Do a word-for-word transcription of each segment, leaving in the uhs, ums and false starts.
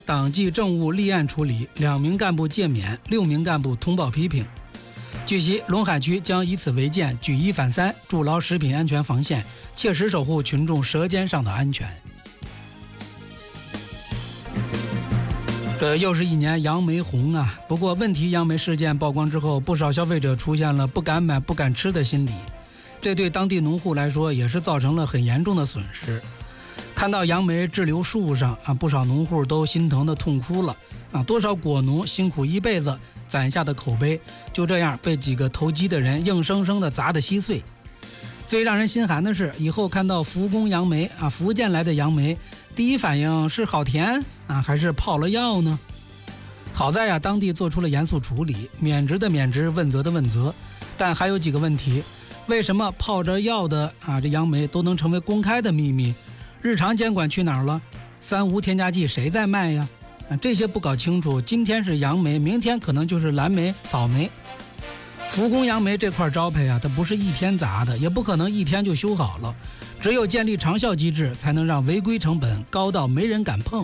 党纪政务立案处理，两名干部诫免，六名干部通报批评。据悉，陇海区将以此为鉴，举一反三，筑牢食品安全防线，切实守护群众舌尖上的安全。这又是一年杨梅红啊！不过问题杨梅事件曝光之后，不少消费者出现了不敢买、不敢吃的心理，这对当地农户来说也是造成了很严重的损失。看到杨梅滞留树上啊，不少农户都心疼的痛哭了啊！多少果农辛苦一辈子攒下的口碑，就这样被几个投机的人硬生生的砸得稀碎。最让人心寒的是，以后看到福宫杨梅啊，福建来的杨梅，第一反应是好甜啊，还是泡了药呢？好在呀、啊，当地做出了严肃处理，免职的免职，问责的问责。但还有几个问题，为什么泡着药的啊这杨梅都能成为公开的秘密？日常监管去哪儿了？三无添加剂谁在卖呀？啊，这些不搞清楚，今天是杨梅，明天可能就是蓝莓、草莓。福宫杨梅这块招牌啊，它不是一天砸的，也不可能一天就修好了。只有建立长效机制，才能让违规成本高到没人敢碰。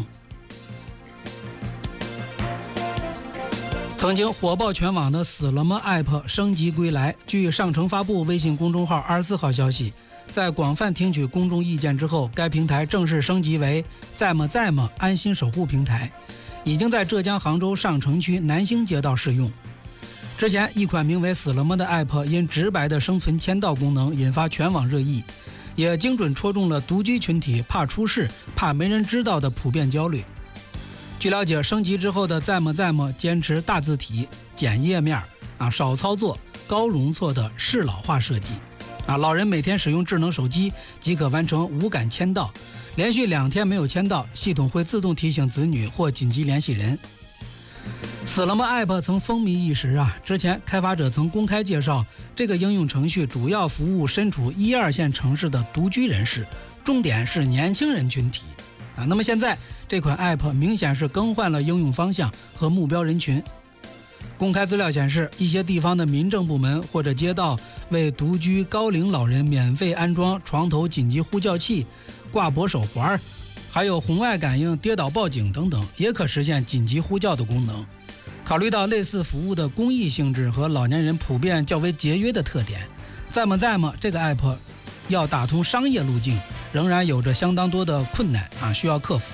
曾经火爆全网的死了么 App 升级归来，据上城发布微信公众号二十四号消息，在广泛听取公众意见之后，该平台正式升级为在么在么安心守护平台，已经在浙江杭州上城区南兴街道试用。之前一款名为死了么的 App 因直白的生存签到功能引发全网热议，也精准戳中了独居群体怕出事、怕没人知道的普遍焦虑。据了解，升级之后的在么在么坚持大字体、简页面啊、少操作、高容错的适老化设计啊，老人每天使用智能手机即可完成无感签到，连续两天没有签到，系统会自动提醒子女或紧急联系人。死了么 App 曾风靡一时啊，之前开发者曾公开介绍，这个应用程序主要服务身处一二线城市的独居人士，重点是年轻人群体啊。那么现在这款 App 明显是更换了应用方向和目标人群。公开资料显示，一些地方的民政部门或者街道为独居高龄老人免费安装床头紧急呼叫器、挂脖手环，还有红外感应跌倒报警等等，也可实现紧急呼叫的功能。考虑到类似服务的公益性质和老年人普遍较为节约的特点，在么在么这个 app 要打通商业路径，仍然有着相当多的困难啊，需要克服。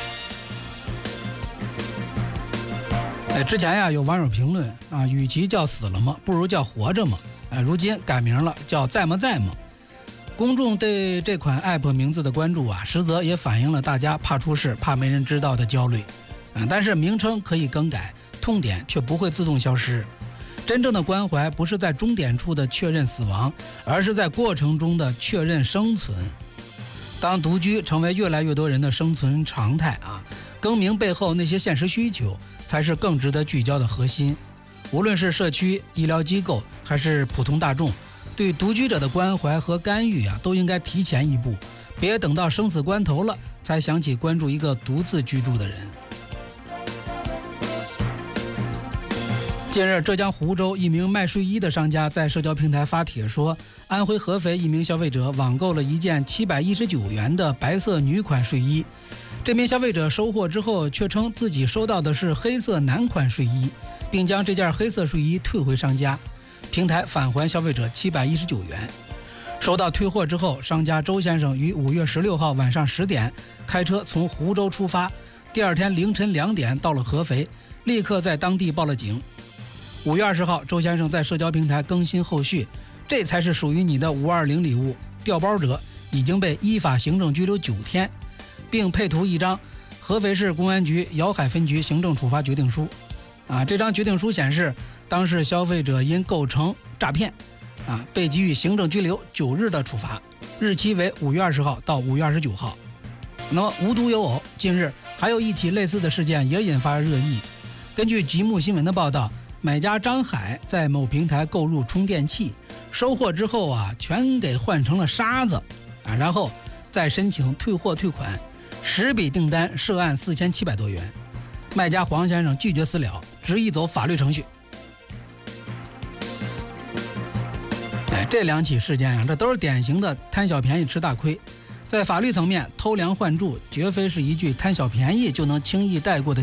哎，之前呀有网友评论啊，与其叫死了么，不如叫活着么。哎，如今改名了，叫在么在么。公众对这款 app 名字的关注啊，实则也反映了大家怕出事、怕没人知道的焦虑。啊，但是名称可以更改，痛点却不会自动消失。真正的关怀不是在终点处的确认死亡，而是在过程中的确认生存。当独居成为越来越多人的生存常态啊，更名背后那些现实需求才是更值得聚焦的核心。无论是社区、医疗机构还是普通大众，对独居者的关怀和干预啊，都应该提前一步，别等到生死关头了才想起关注一个独自居住的人。近日，浙江湖州一名卖睡衣的商家在社交平台发帖说，安徽合肥一名消费者网购了一件七百一十九元的白色女款睡衣，这名消费者收货之后却称自己收到的是黑色男款睡衣，并将这件黑色睡衣退回商家，平台返还消费者七百一十九元。收到退货之后，商家周先生于五月十六号晚上十点开车从湖州出发，第二天凌晨两点到了合肥，立刻在当地报了警。五月二十号，周先生在社交平台更新后续，这才是属于你的五二零礼物，调包者已经被依法行政拘留九天，并配图一张合肥市公安局瑶海分局行政处罚决定书。啊，这张决定书显示，当事消费者因构成诈骗，啊，被给予行政拘留九日的处罚，日期为五月二十号到五月二十九号。那么无独有偶，近日还有一起类似的事件也引发热议。根据极目新闻的报道，买家张海在某平台购入充电器，收货之后啊，全给换成了沙子啊，然后再申请退货退款，十笔订单涉案四千七百多元。卖家黄先生拒绝私了，执意走法律程序。哎，这两起事件呀、啊，这都是典型的贪小便宜吃大亏。 在法律层面，偷梁换柱绝非是一句贪小便宜就能轻易带过的